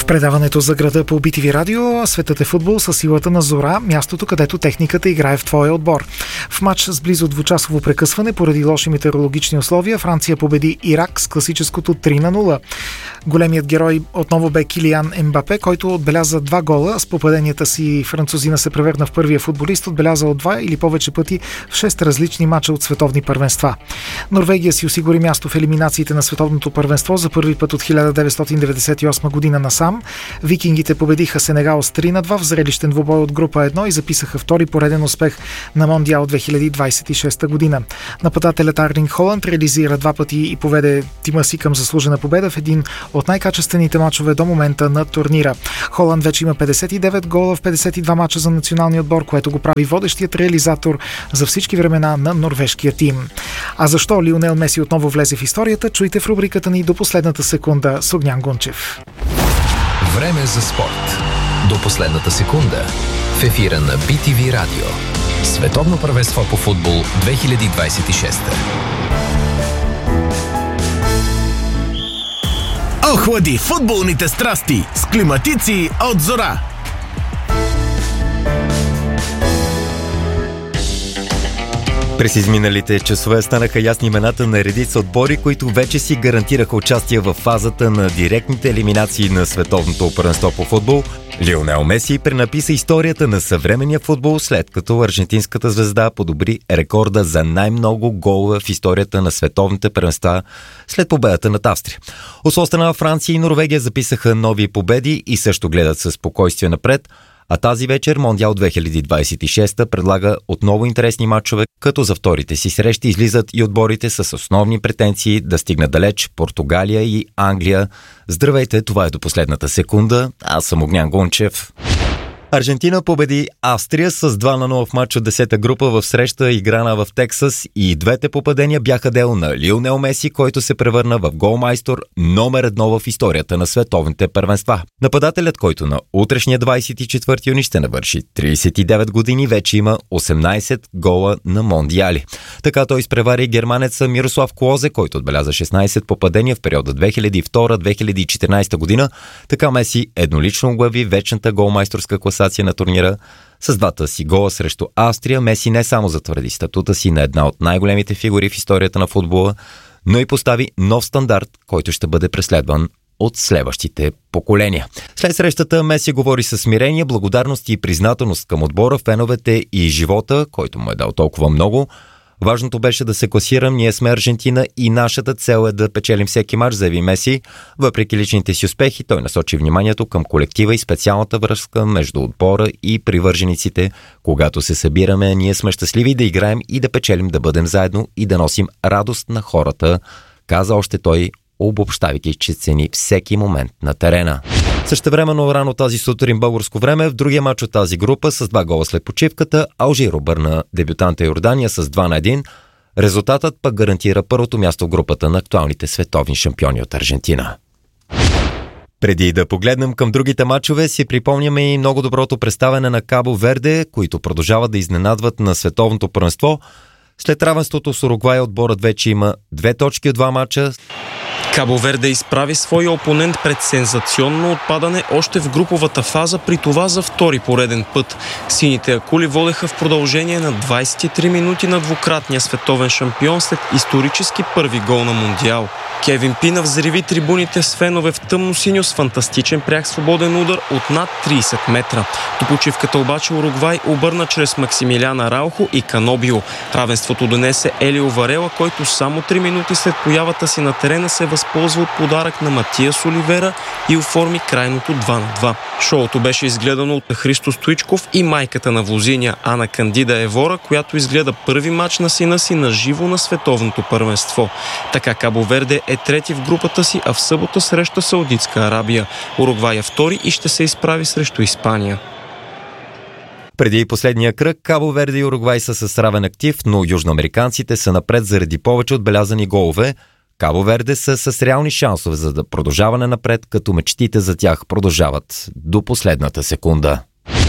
Предаването за града по BTV Радио. Светът е футбол със силата на Зора, мястото, където техниката играе в твоя отбор. В матч с близо двучасово прекъсване поради лоши метеорологични условия, Франция победи Ирак с класическото 3-0. Големият герой отново бе Килиан Ембапе, който отбеляза 2 гола. С попаденията си французина се превърна в първия футболист, отбелязал 2 или повече пъти в 6 различни мача от световни първенства. Норвегия си осигури място в елиминациите на световното първенство за първи път от 1998 година насам. Викингите победиха Сенегал с 3-2 в зрелищен двубой от група 1 и записаха втори пореден успех на Мондиал 2026 година. Нападателят Арлинг Холанд реализира 2 пъти и поведе тима си към заслужена победа в един от най-качествените мачове до момента на турнира. Холанд вече има 59 гола в 52 мача за националния отбор, което го прави водещият реализатор за всички времена на норвежкия тим. А защо Лионел Меси отново влезе в историята, чуйте в рубриката ни до последната секунда с Огнян Гунчев. Време за спорт. До последната секунда. В ефира на BTV Радио. Световно първенство по футбол 2026. Охлади футболните страсти с климатици от Зора. През изминалите часове станаха ясни имената на редица отбори, които вече си гарантираха участие в фазата на директните елиминации на световното първенство по футбол. Лионел Меси пренаписа историята на съвременния футбол, след като аржентинската звезда подобри рекорда за най-много голове в историята на световните първенства след победата над Австрия. От своя страна Франция и Норвегия записаха нови победи и също гледат със спокойствие напред. А тази вечер Мондиал 2026 предлага отново интересни матчове, като за вторите си срещи излизат и отборите с основни претенции да стигнат далеч Португалия и Англия. Здравейте, това е до последната секунда. Аз съм Огнян Гунчев. Аржентина победи Австрия с 2-0 в матч от 10-та група в среща, играна в Тексас, и двете попадения бяха дело на Лионел Меси, който се превърна в голмайстор номер 1 в историята на световните първенства. Нападателят, който на утрешния 24 юни ще навърши 39 години, вече има 18 гола на мондиали. Така той изпревари германеца Мирослав Клозе, който отбеляза 16 попадения в периода 2002-2014 година. Така Меси еднолично оглави вечната голмайсторска класация на турнира. С двата си гола срещу Австрия Меси не само затвърди статута си на една от най-големите фигури в историята на футбола, но и постави нов стандарт, който ще бъде преследван от следващите поколения. След срещата Меси говори със смирение, благодарност и признателност към отбора, феновете и живота, който му е дал толкова много. Важното беше да се класирам, ние сме Аржентина и нашата цел е да печелим всеки мач, заяви Меси. Въпреки личните си успехи, той насочи вниманието към колектива и специалната връзка между отбора и привържениците. Когато се събираме, ние сме щастливи да играем и да печелим, да бъдем заедно и да носим радост на хората, каза още той, обобщавайки, че цени всеки момент на терена. Същевременно рано тази сутрин българско време в другия мач от тази група с 2 гола след почивката Алжир обърна дебютанта Йордания с 2-1. Резултатът пък гарантира първото място в групата на актуалните световни шампиони от Аржентина. Преди да погледнем към другите мачове, си припомняме и много доброто представяне на Кабо Верде, които продължават да изненадват на световното първенство. След равенството с Уругвай отборът вече има 2 точки от 2 мача. Кабо Верде изправи своя опонент пред сензационно отпадане още в груповата фаза, при това за втори пореден път. Сините акули водеха в продължение на 23 минути на двукратния световен шампион след исторически първи гол на Мондиал. Кевин Пина взриви трибуните с фенове в тъмно-синьо с фантастичен пряк свободен удар от над 30 метра. До почивката обаче Уругвай обърна чрез Максимилиан Араухо и Канобио. Равенството донесе Елио Варела, който само 3 минути след появата си на терена се възползва от подарък на Матиас Оливера и оформи крайното 2-2. Шоуто беше изгледано от Христо Стоичков и майката на возиня Ана Кандида Евора, която изгледа първи мач на сина си на живо на световното първенство. Така Кабо Верде е трети в групата си, а в събота среща Саудитска Арабия. Уругвай е втори и ще се изправи срещу Испания. Преди последния кръг Кабо Верде и Уругвай са с равен актив, но южноамериканците са напред заради повече отбелязани голове. Кабо Верде са с реални шансове за да продължаване напред, като мечтите за тях продължават до последната секунда.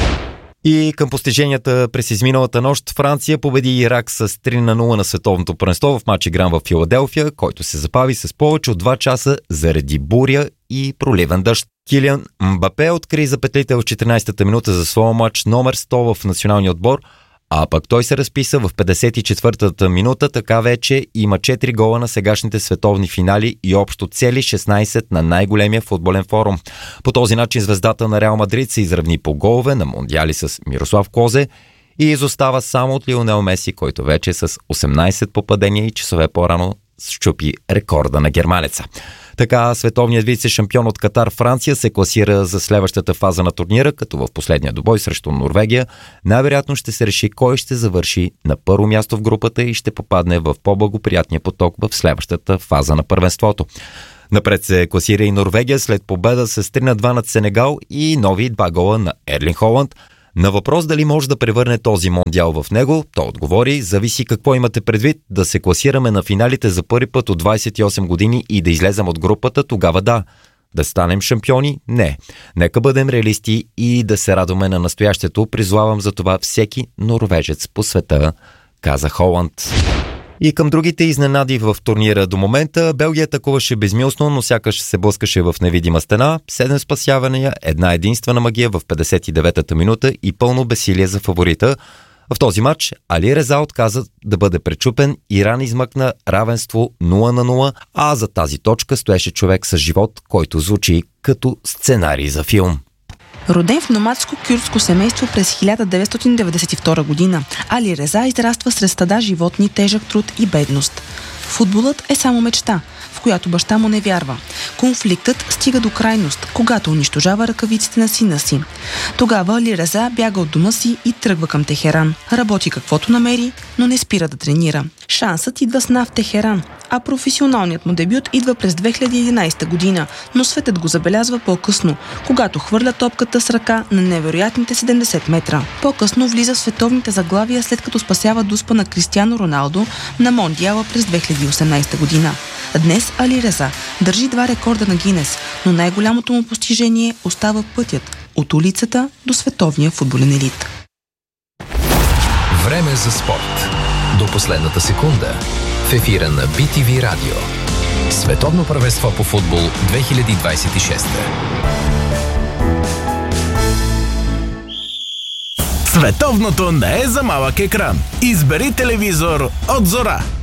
И към постиженията през изминалата нощ Франция победи Ирак с 3-0 на световното първенство в матч игран в Филаделфия, който се забави с повече от 2 часа заради буря и проливен дъжд. Килиан Мбапе откри за петлите в 14-та минута за своя мач номер 100 в националния отбор, а пък той се разписа в 54-та минута, така вече има 4 гола на сегашните световни финали и общо цели 16 на най-големия футболен форум. По този начин звездата на Реал Мадрид се изравни по голове на мондиали с Мирослав Клозе и изостава само от Лионел Меси, който вече с 18 попадения и часове по-рано счупи рекорда на германеца. Така световният вице-шампион от Катар Франция се класира за следващата фаза на турнира, като в последния добой срещу Норвегия най-вероятно ще се реши кой ще завърши на първо място в групата и ще попадне в по-благоприятния поток в следващата фаза на първенството. Напред се класира и Норвегия след победа с 3-2 над Сенегал и нови 2 гола на Ерлинг Холанд. На въпрос дали може да превърне този мондиал в него, той отговори: зависи какво имате предвид, да се класираме на финалите за първи път от 28 години и да излезем от групата, тогава да. Да станем шампиони? Не. Нека бъдем реалисти и да се радваме на настоящето. Призовавам за това всеки норвежец по света, каза Холанд. И към другите изненади в турнира до момента, Белгия атакуваше безмилостно, но сякаш се блъскаше в невидима стена. 7 спасявания, една единствена магия в 59-та минута и пълно безсилие за фаворита. В този матч Али Реза отказа да бъде пречупен, Иран измъкна равенство 0-0, а за тази точка стоеше човек с живот, който звучи като сценарий за филм. Роден в номадско кюрдско семейство през 1992 година, Али Реза израства сред стада животни, тежък труд и бедност. Футболът е само мечта, в която баща му не вярва. Конфликтът стига до крайност, когато унищожава ръкавиците на сина си. Тогава Али Реза бяга от дома си и тръгва към Техеран. Работи каквото намери, но не спира да тренира. Шансът идва с НАФ Техеран, а професионалният му дебют идва през 2011 година, но светът го забелязва по-късно, когато хвърля топката с ръка на невероятните 70 метра. По-късно влиза в световните заглавия, след като спасява дуспа на Кристиано Роналдо на мондиала през 2018 година. Днес Али Реза държи 2 рекорда на Гинес, но най-голямото му постижение остава пътят от улицата до световния футболен елит. Време за спорт. До последната секунда. В ефира на BTV Радио. Световно първенство по футбол 2026. Световното не е за малък екран. Избери телевизор от Зора.